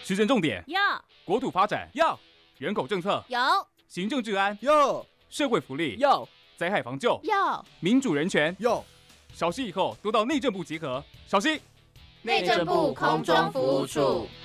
施政重点要， 国土发展要， 人口政策有， 行政治安要， 社会福利要， 灾害防救要， 民主人权要。 小息以后都到内政部集合。小息。 内政部空中服务处。